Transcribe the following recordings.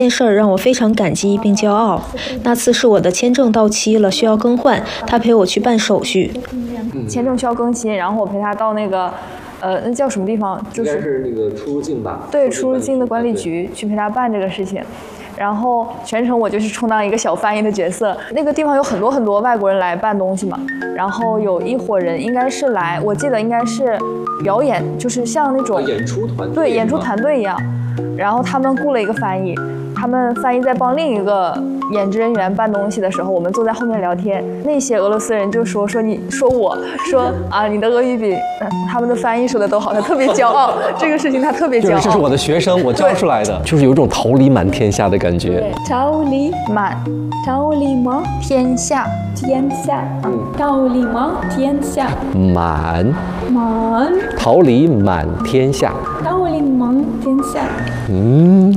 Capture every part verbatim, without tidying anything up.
这件事儿让我非常感激并骄傲。那次是我的签证到期了，需要更换，他陪我去办手续。 签证需要更新，然后我陪他到那个，呃，那叫什么地方？就是应该是那个出入境吧？ 对，出入境的管理局去陪他办这个事情。然后全程我就是充当一个小翻译的角色。那个地方有很多很多外国人来办东西嘛，然后有一伙人应该是来，我记得应该是表演，就是像那种演出团队， 对，演出团队一样。然后他们雇了一个翻译，他们翻译在帮另一个演职人员办东西的时候，我们坐在后面聊天。那些俄罗斯人就说说你说我说啊，你的俄语比他们的翻译说的都好，他特别骄傲。这个事情他特别骄傲。 就是这是我的学生，我教出来的，就是有一种桃李满天下的感觉。 桃李满，桃李满天下， 天下，桃李满天下， 满满桃李满天下， 桃李满天下。 嗯，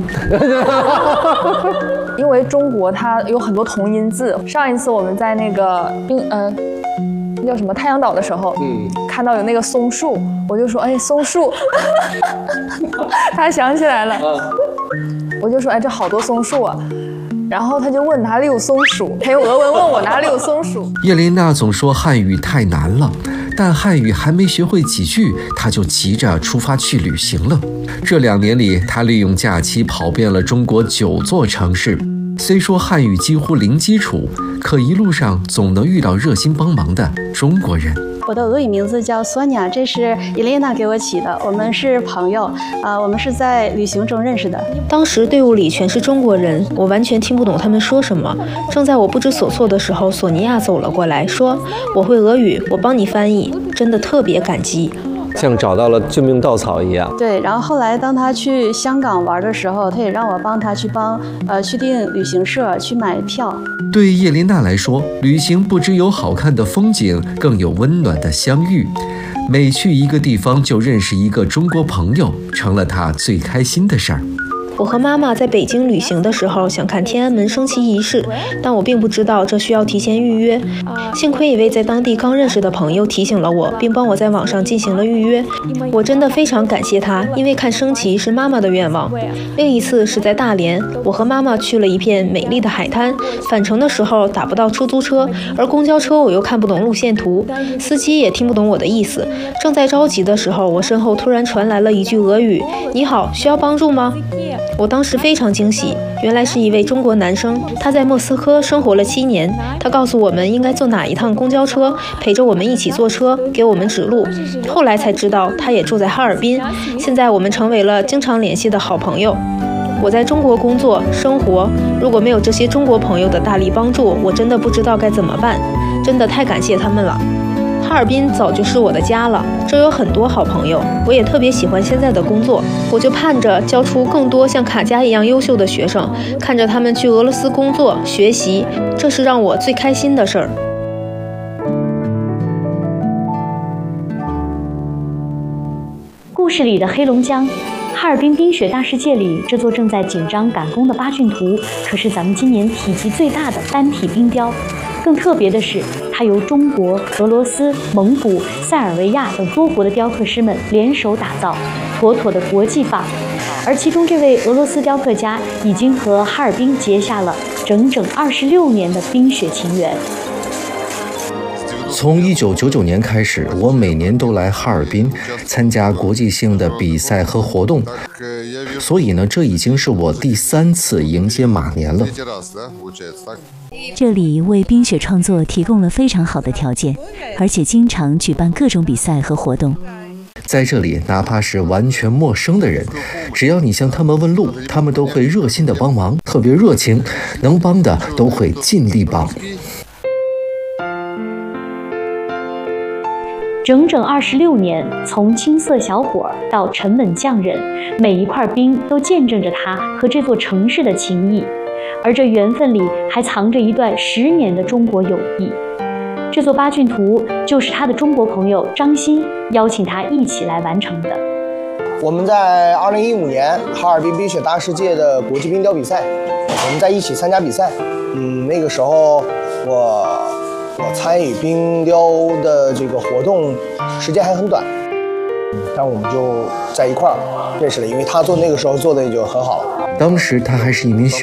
因为中国它有很多同音字。上一次我们在那个冰呃那叫什么太阳岛的时候，嗯，看到有那个松树，我就说哎松树，他想起来了，我就说哎这好多松树啊。然后他就问哪里有松鼠，他用俄文问我哪里有松鼠。 叶琳娜总说汉语太难了，但汉语还没学会几句，她就急着出发去旅行了。这两年里，她利用假期跑遍了中国九座城市。虽说汉语几乎零基础，可一路上总能遇到热心帮忙的中国人。 我的俄语名字叫索尼娅，这是伊莲娜给我起的。我们是朋友，啊、呃，我们是在旅行中认识的。 当时队伍里全是中国人，我完全听不懂他们说什么。正在我不知所措的时候，索尼娅走了过来，说：“我会俄语，我帮你翻译。”真的特别感激。 像找到了救命稻草一样。 对，然后后来当他去香港玩的时候，他也让我帮他去帮呃去订旅行社，去买票。 对叶琳娜来说，旅行不只有好看的风景，更有温暖的相遇。每去一个地方就认识一个中国朋友，成了她最开心的事儿。 我和妈妈在北京旅行的时候，想看天安门升旗仪式，但我并不知道这需要提前预约。幸亏一位在当地刚认识的朋友提醒了我，并帮我在网上进行了预约。我真的非常感谢他，因为看升旗是妈妈的愿望。另一次是在大连，我和妈妈去了一片美丽的海滩，返程的时候打不到出租车，而公交车我又看不懂路线图，司机也听不懂我的意思。正在着急的时候，我身后突然传来了一句俄语：“你好，需要帮助吗？”我当时非常惊喜，原来是一位中国男生，他在莫斯科生活了七年。他告诉我们应该坐哪一趟公交车，陪着我们一起坐车，给我们指路。后来才知道他也住在哈尔滨，现在我们成为了经常联系的好朋友。我在中国工作生活，如果没有这些中国朋友的大力帮助，我真的不知道该怎么办，真的太感谢他们了。哈尔滨早就是我的家了，这有很多好朋友，我也特别喜欢现在的工作，我就盼着教出更多像卡佳一样优秀的学生，看着他们去俄罗斯工作学习，这是让我最开心的事儿。 故事里的黑龙江，哈尔滨冰雪大世界里，这座正在紧张赶工的巴俊图，可是咱们今年体积最大的单体冰雕。更特别的是，它由中国、俄罗斯、蒙古、塞尔维亚等多国的雕刻师们联手打造，妥妥的国际化。而其中这位俄罗斯雕刻家已经和哈尔滨结下了整整二十六年的冰雪情缘。 从一九九九年开始，我每年都来哈尔滨参加国际性的比赛和活动，所以呢，这已经是我第三次迎接马年了。 这里为冰雪创作提供了非常好的条件，而且经常举办各种比赛和活动。 在这里，哪怕是完全陌生的人，只要你向他们问路，他们都会热心的帮忙，特别热情，能帮的都会尽力帮。 整整二十六年，从青涩小伙到沉稳匠人，每一块冰都见证着他和这座城市的情谊，而这缘分里还藏着一段十年的中国友谊。这座巴俊图就是他的中国朋友张鑫邀请他一起来完成的。 我们在二零一五年哈尔滨冰雪大世界的国际冰雕比赛，我们在一起参加比赛。嗯，那个时候我。我参与冰雕的这个活动时间还很短，但我们就在一块儿认识了，因为他做那个时候做的也就很好了。 当时他还是一名学